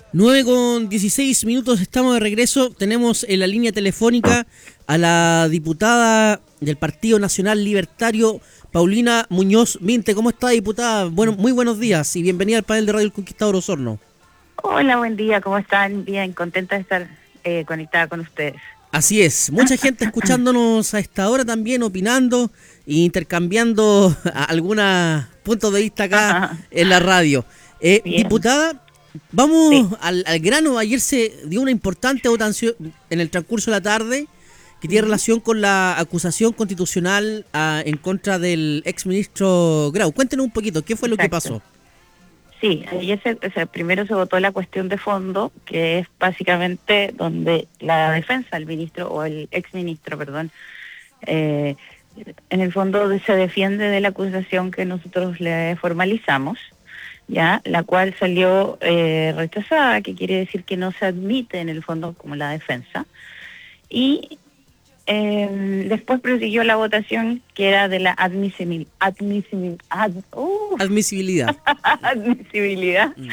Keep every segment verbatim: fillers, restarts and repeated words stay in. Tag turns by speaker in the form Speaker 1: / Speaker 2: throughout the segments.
Speaker 1: nueve con dieciséis minutos, estamos de regreso. Tenemos en la línea telefónica a la diputada del Partido Nacional Libertario, Paulina Muñoz Minte. ¿Cómo está, diputada? Bueno, muy buenos días y bienvenida al panel de Radio El Conquistador Osorno.
Speaker 2: Hola, buen día, ¿cómo están? Bien, contenta de estar eh, conectada con ustedes.
Speaker 1: Así es, mucha gente escuchándonos a esta hora también, opinando e intercambiando algunos puntos de vista acá en la radio. Eh, diputada, vamos sí. al, al grano. Ayer se dio una importante votación en el transcurso de la tarde que tiene uh-huh. relación con la acusación constitucional a, en contra del exministro Grau. Cuéntenos un poquito, ¿qué fue Exacto. lo que pasó?
Speaker 2: Sí, ayer se, o sea, primero se votó la cuestión de fondo, que es básicamente donde la defensa del ministro, o el exministro, perdón, eh, en el fondo se defiende de la acusación que nosotros le formalizamos, ya, la cual salió eh, rechazada, que quiere decir que no se admite en el fondo como la defensa. Y eh, después prosiguió la votación que era de la admisibil, admisibil, ad, uh,
Speaker 1: admisibilidad.
Speaker 2: admisibilidad. Mm.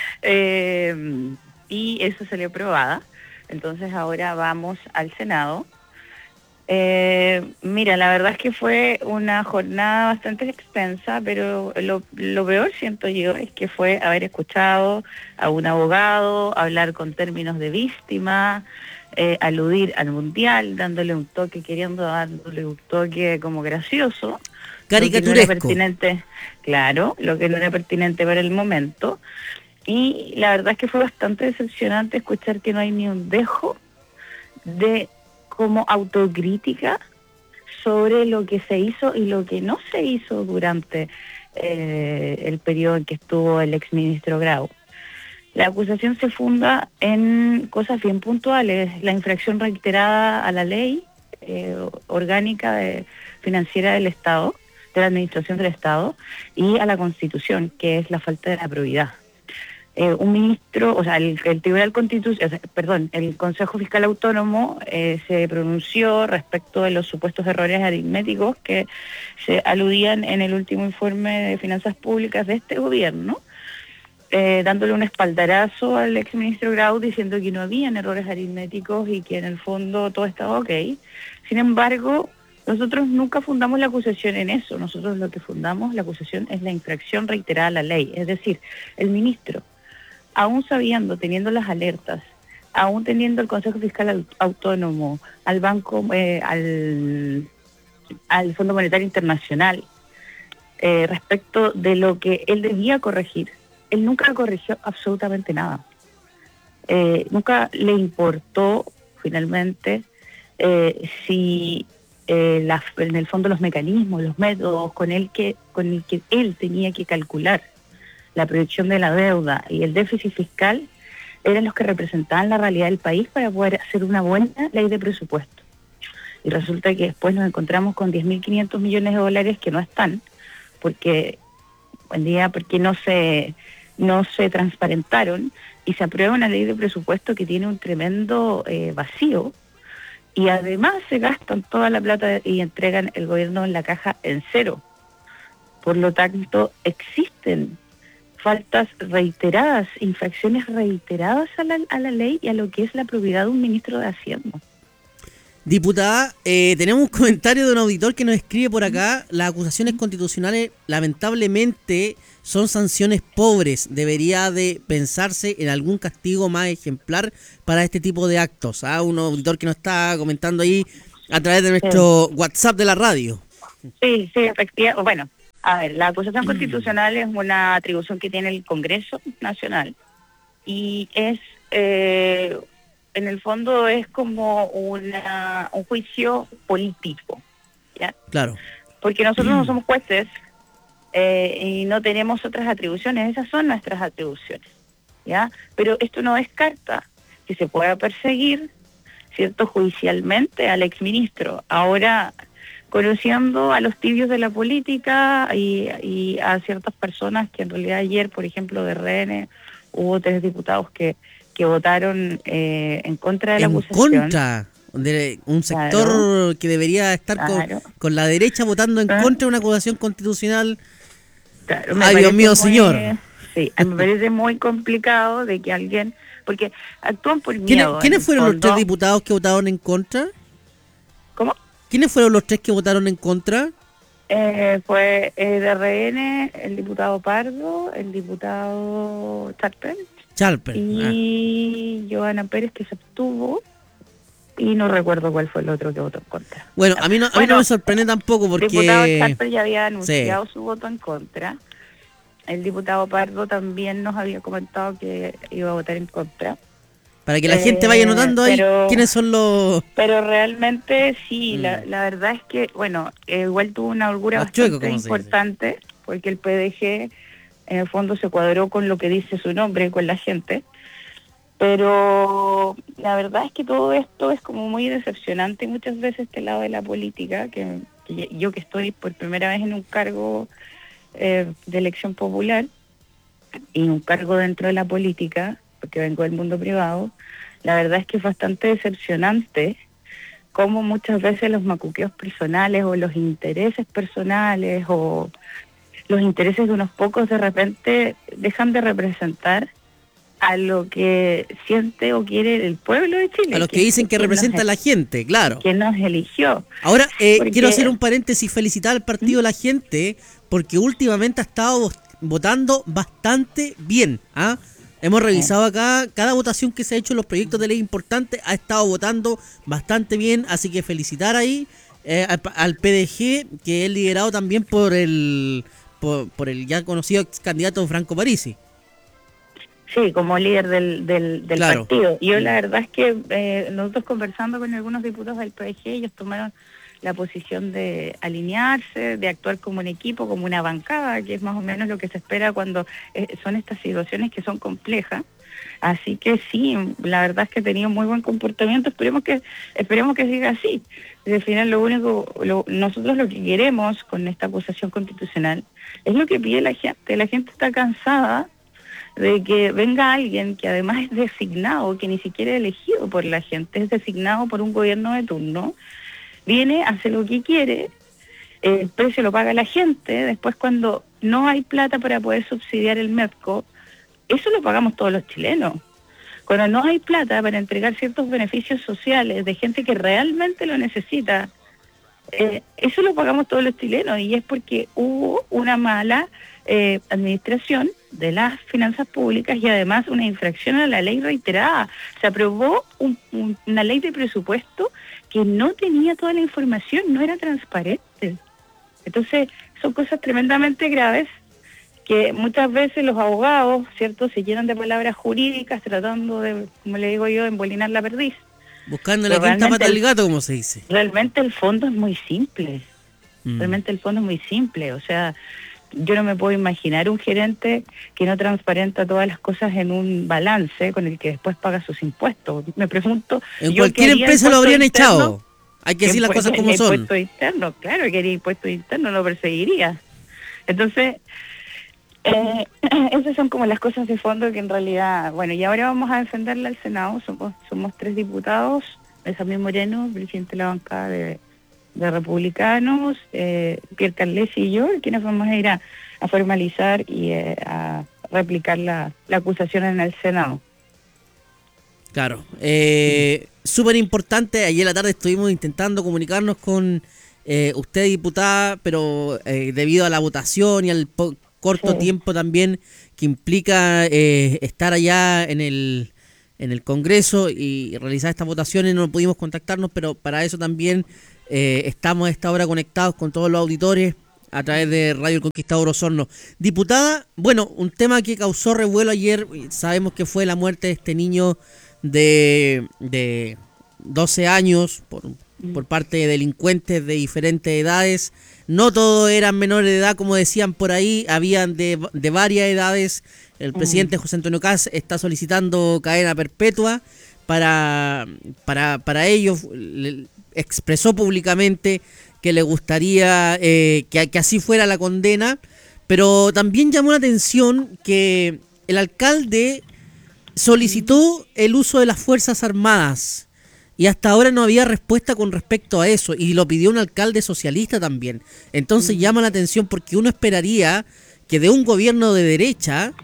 Speaker 2: Eh, y eso salió aprobada. Entonces ahora vamos al Senado. Eh, mira, la verdad es que fue una jornada bastante extensa, pero lo, lo peor, siento yo, es que fue haber escuchado a un abogado hablar con términos de víctima, eh, aludir al mundial, dándole un toque, queriendo dándole un toque como gracioso.
Speaker 1: Caricaturesco.
Speaker 2: Lo que no era pertinente, claro, lo que no era pertinente para el momento. Y la verdad es que fue bastante decepcionante escuchar que no hay ni un dejo de como autocrítica sobre lo que se hizo y lo que no se hizo durante eh, el periodo en que estuvo el exministro Grau. La acusación se funda en cosas bien puntuales: la infracción reiterada a la ley eh, orgánica de, financiera del Estado, de la Administración del Estado, y a la Constitución, que es la falta de la probidad. Eh, un ministro, o sea, el, el Tribunal Constitucional, perdón, el Consejo Fiscal Autónomo eh, se pronunció respecto de los supuestos errores aritméticos que se aludían en el último informe de finanzas públicas de este gobierno, eh, dándole un espaldarazo al exministro Grau diciendo que no habían errores aritméticos y que en el fondo todo estaba ok. Sin embargo, nosotros nunca fundamos la acusación en eso. Nosotros lo que fundamos la acusación es la infracción reiterada a la ley. Es decir, el ministro, aún sabiendo, teniendo las alertas, aún teniendo el Consejo Fiscal Autónomo, al Banco, eh, al, al Fondo Monetario Internacional, eh, respecto de lo que él debía corregir, él nunca corrigió absolutamente nada. Eh, nunca le importó, finalmente, eh, si eh, la, en el fondo los mecanismos, los métodos con el que, con el que él tenía que calcular la proyección de la deuda y el déficit fiscal eran los que representaban la realidad del país para poder hacer una buena ley de presupuesto. Y resulta que después nos encontramos con diez mil quinientos millones de dólares que no están, porque, buen día, porque no se, no se transparentaron, y se aprueba una ley de presupuesto que tiene un tremendo eh, vacío, y además se gastan toda la plata y entregan el gobierno en la caja en cero. Por lo tanto, existen faltas reiteradas, infracciones reiteradas a la, a la ley y a lo que es la probidad de un ministro de Hacienda.
Speaker 1: Diputada, eh, tenemos un comentario de un auditor que nos escribe por acá: las acusaciones constitucionales lamentablemente son sanciones pobres, debería de pensarse en algún castigo más ejemplar para este tipo de actos. ¿Ah? Un auditor que nos está comentando ahí a través de nuestro sí. WhatsApp de la radio.
Speaker 2: Sí, sí, efectivamente. Bueno, a ver, la acusación constitucional es una atribución que tiene el Congreso Nacional y es, eh, en el fondo, es como una, un juicio político, ¿ya?
Speaker 1: Claro.
Speaker 2: Porque nosotros no somos jueces eh, y no tenemos otras atribuciones, esas son nuestras atribuciones, ¿ya? Pero esto no descarta que se pueda perseguir, ¿cierto?, judicialmente al exministro. Ahora, conociendo a los tibios de la política y, y a ciertas personas que en realidad ayer, por ejemplo, de R N, hubo tres diputados que, que votaron eh, en contra de la
Speaker 1: en
Speaker 2: acusación.
Speaker 1: En contra de un sector claro, que debería estar claro. con, con la derecha votando en ¿Eh? contra de una acusación constitucional.
Speaker 2: Claro,
Speaker 1: Ay, Dios mío,
Speaker 2: muy,
Speaker 1: señor.
Speaker 2: Sí, me parece muy complicado de que alguien, porque actúan por
Speaker 1: ¿Quiénes,
Speaker 2: miedo.
Speaker 1: ¿quiénes fueron
Speaker 2: fondo.
Speaker 1: los tres diputados que votaron en contra?
Speaker 2: ¿Cómo?
Speaker 1: ¿Quiénes fueron los tres que votaron en contra?
Speaker 2: Eh, fue eh, de R N, el diputado Pardo, el diputado Charper
Speaker 1: Charper.
Speaker 2: y ah. Joana Pérez, que se abstuvo, y no recuerdo cuál fue el otro que votó en contra.
Speaker 1: Bueno, a mí no, a mí
Speaker 2: bueno,
Speaker 1: no me sorprende tampoco porque...
Speaker 2: El diputado Charper ya había anunciado
Speaker 1: sí.
Speaker 2: su voto en contra. El diputado Pardo también nos había comentado que iba a votar en contra.
Speaker 1: Para que la
Speaker 2: eh,
Speaker 1: gente vaya notando ahí
Speaker 2: pero,
Speaker 1: quiénes son los...
Speaker 2: Pero realmente sí,
Speaker 1: mm.
Speaker 2: la, la verdad es que, bueno, eh, igual tuvo una holgura
Speaker 1: los
Speaker 2: bastante
Speaker 1: chuecos,
Speaker 2: importante, porque el P D G en el fondo se cuadró con lo que dice su nombre, con la gente. Pero la verdad es que todo esto es como muy decepcionante muchas veces este lado de la política, que, que yo que estoy por primera vez en un cargo eh, de elección popular y un cargo dentro de la política, porque vengo del mundo privado, la verdad es que es bastante decepcionante cómo muchas veces los macuqueos personales o los intereses personales o los intereses de unos pocos de repente dejan de representar a lo que siente o quiere el pueblo de Chile.
Speaker 1: A los que, que dicen que representa a la gente, claro.
Speaker 2: Que nos eligió.
Speaker 1: Ahora, eh,
Speaker 2: porque...
Speaker 1: quiero hacer un paréntesis y felicitar al partido ¿Mm? La Gente, porque últimamente ha estado votando bastante bien. ¿ah? Hemos revisado acá, cada votación que se ha hecho en los proyectos de ley importantes ha estado votando bastante bien, así que felicitar ahí eh, al, al P D G, que es liderado también por el, por, por el ya conocido ex candidato Franco Parisi.
Speaker 2: Sí, como líder del, del, del
Speaker 1: claro.
Speaker 2: partido. Y yo la verdad es que eh, nosotros conversando con algunos diputados del P D G, ellos tomaron la posición de alinearse, de actuar como un equipo, como una bancada, que es más o menos lo que se espera cuando eh, son estas situaciones que son complejas. Así que sí, la verdad es que ha tenido muy buen comportamiento, esperemos que esperemos que siga así. Al final lo único, lo, nosotros lo que queremos con esta acusación constitucional es lo que pide la gente. La gente está cansada de que venga alguien que además es designado, que ni siquiera es elegido por la gente, es designado por un gobierno de turno, viene, hace lo que quiere, el precio lo paga la gente, después cuando no hay plata para poder subsidiar el MEPCO, eso lo pagamos todos los chilenos. Cuando no hay plata para entregar ciertos beneficios sociales de gente que realmente lo necesita, eh, eso lo pagamos todos los chilenos, y es porque hubo una mala eh, administración de las finanzas públicas y además una infracción a la ley reiterada. Se aprobó un, un, una ley de presupuesto que no tenía toda la información, no era transparente. Entonces, son cosas tremendamente graves que muchas veces los abogados, ¿cierto?, se llenan de palabras jurídicas tratando de, como le digo yo, embolinar la perdiz.
Speaker 1: Buscando la quinta pata del gato, como se dice.
Speaker 2: Realmente el fondo es muy simple. Mm. Realmente el fondo es muy simple. O sea, yo no me puedo imaginar un gerente que no transparenta todas las cosas en un balance con el que después paga sus impuestos. Me pregunto...
Speaker 1: En cualquier empresa lo habrían interno, echado. Hay que decir las cosas como son.
Speaker 2: Impuesto interno, claro, que quería impuesto interno, lo perseguiría. Entonces, eh, esas son como las cosas de fondo que en realidad... Bueno, y ahora vamos a defenderla al Senado. Somos, somos tres diputados, Benjamín Moreno, presidente de la bancada de... de Republicanos, eh, Pierre Carlesi y yo, quienes vamos a ir a, a formalizar y eh, a replicar la, la acusación en el Senado.
Speaker 1: Claro, eh, súper importante. Ayer en la tarde estuvimos intentando comunicarnos con eh, usted, diputada, pero eh, debido a la votación y al po- corto sí. tiempo también que implica eh, estar allá en el en el Congreso y realizar estas votaciones, no pudimos contactarnos, pero para eso también eh, estamos a esta hora conectados con todos los auditores a través de Radio El Conquistador Osorno. Diputada, bueno, un tema que causó revuelo ayer, sabemos que fue la muerte de este niño de, de doce años por, por parte de delincuentes de diferentes edades. No todos eran menores de edad, como decían por ahí, habían de, de varias edades. El presidente José Antonio Kast está solicitando cadena perpetua para, para, para ellos. Le expresó públicamente que le gustaría eh, que, que así fuera la condena, pero también llamó la atención que el alcalde solicitó el uso de las Fuerzas Armadas y hasta ahora no había respuesta con respecto a eso, y lo pidió un alcalde socialista también. Entonces llama la atención porque uno esperaría que de un gobierno de derecha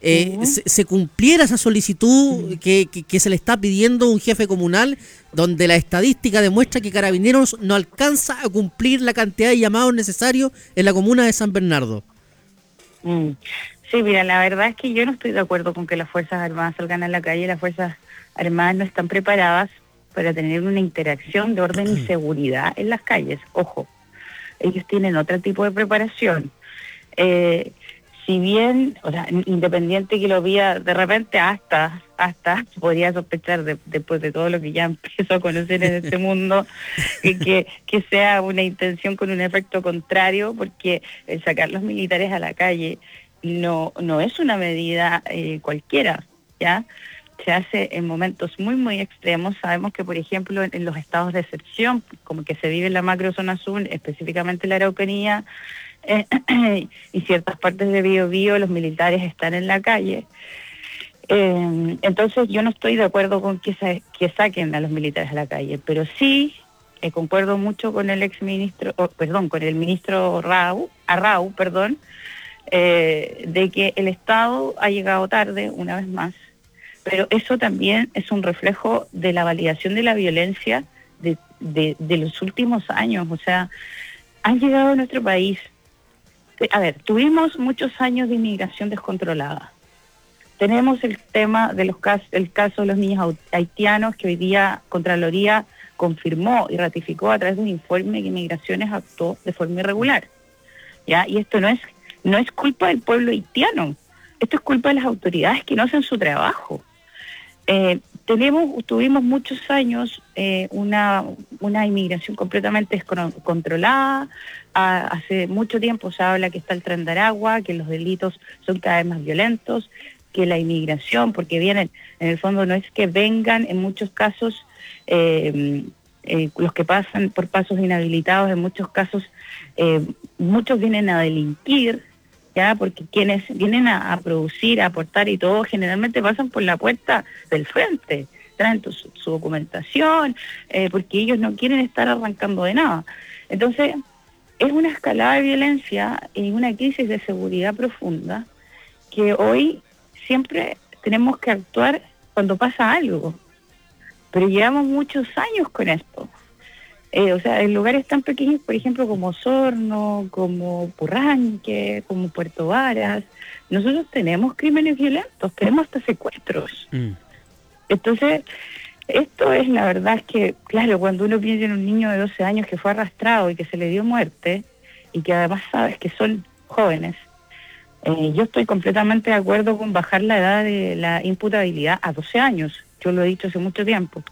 Speaker 1: eh, uh-huh. se, se cumpliera esa solicitud uh-huh. que, que, que se le está pidiendo a un jefe comunal, donde la estadística demuestra que Carabineros no alcanza a cumplir la cantidad de llamados necesarios en la comuna de San Bernardo.
Speaker 2: Mm. Sí, mira, la verdad es que yo no estoy de acuerdo con que las Fuerzas Armadas salgan a la calle. Las Fuerzas Armadas no están preparadas para tener una interacción de orden y seguridad en las calles. Ojo, ellos tienen otro tipo de preparación. Eh, si bien, o sea, independiente que lo vía de repente hasta, hasta podría sospechar de, después de todo lo que ya empiezo a conocer en este mundo, que, que, que sea una intención con un efecto contrario, porque el sacar los militares a la calle no, no es una medida eh, cualquiera, ¿ya? Se hace en momentos muy, muy extremos. Sabemos que, por ejemplo, en, en los estados de excepción, como que se vive en la macrozona sur, específicamente la Araucanía, eh, y ciertas partes de Biobío, los militares están en la calle. Eh, entonces, yo no estoy de acuerdo con que, sa- que saquen a los militares a la calle, pero sí eh, concuerdo mucho con el exministro, oh, perdón, con el ministro Rau, Arrau, perdón, eh, de que el Estado ha llegado tarde, una vez más. Pero eso también es un reflejo de la validación de la violencia de, de, de los últimos años. O sea, han llegado a nuestro país. A ver, tuvimos muchos años de inmigración descontrolada. Tenemos el tema de los casos, el caso de los niños haitianos, que hoy día Contraloría confirmó y ratificó a través de un informe que Migraciones actuó de forma irregular. ¿Ya? Y esto no es, no es culpa del pueblo haitiano. Esto es culpa de las autoridades que no hacen su trabajo. Eh, tenemos, tuvimos muchos años eh, una, una inmigración completamente descontrolada. A, hace mucho tiempo se habla que está el Tren de Aragua, que los delitos son cada vez más violentos, que la inmigración, porque vienen, en el fondo no es que vengan, en muchos casos, eh, eh, los que pasan por pasos inhabilitados, en muchos casos, eh, muchos vienen a delinquir, ya, porque quienes vienen a, a producir, a aportar y todo, generalmente pasan por la puerta del frente, traen su, su documentación, eh, porque ellos no quieren estar arrancando de nada. Entonces, es una escalada de violencia y una crisis de seguridad profunda que hoy siempre tenemos que actuar cuando pasa algo, pero llevamos muchos años con esto. Eh, o sea, en lugares tan pequeños, por ejemplo, como Osorno, como Purranque, como Puerto Varas, nosotros tenemos crímenes violentos, tenemos hasta secuestros. Mm. Entonces, esto es la verdad es que, claro, cuando uno piensa en un niño de doce años que fue arrastrado y que se le dio muerte, y que además sabes que son jóvenes, eh, yo estoy completamente de acuerdo con bajar la edad de la imputabilidad a doce años. Yo lo he dicho hace mucho tiempo.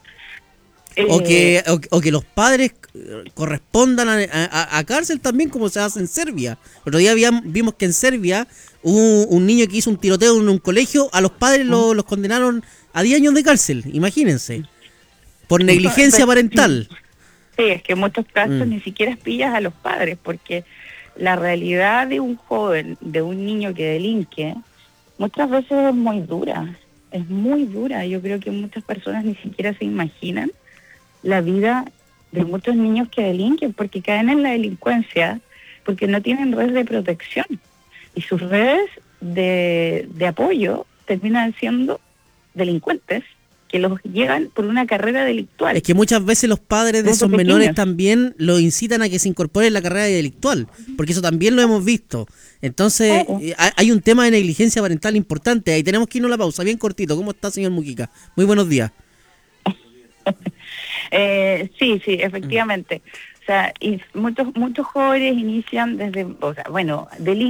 Speaker 1: O que, o, o que los padres correspondan a, a, a cárcel también, como se hace en Serbia. El otro día habíamos, vimos que en Serbia hubo un niño que hizo un tiroteo en un colegio, a los padres lo, los condenaron a diez años de cárcel, imagínense, por negligencia parental.
Speaker 2: Sí, es que en muchos casos mm. ni siquiera pillas a los padres, porque la realidad de un joven, de un niño que delinque, muchas veces es muy dura, es muy dura. Yo creo que muchas personas ni siquiera se imaginan la vida de muchos niños que delinquen, porque caen en la delincuencia, porque no tienen red de protección, y sus redes de, de apoyo terminan siendo delincuentes que los llevan por una carrera delictual.
Speaker 1: Es que muchas veces los padres de esos pequeños menores también los incitan a que se incorporen en la carrera delictual, porque eso también lo hemos visto. Entonces, oh. eh, hay un tema de negligencia parental importante. Ahí tenemos que irnos a la pausa, bien cortito. ¿Cómo está, señor Mujica? Muy buenos días.
Speaker 2: Eh, sí, sí, efectivamente. O sea, y muchos muchos jóvenes inician desde, o sea, bueno, delincuentes